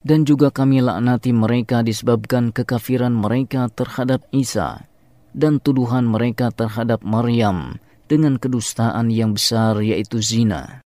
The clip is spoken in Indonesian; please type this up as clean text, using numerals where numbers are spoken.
Dan juga kami laknati mereka disebabkan kekafiran mereka terhadap Isa dan tuduhan mereka terhadap Maryam dengan kedustaan yang besar, yaitu zina.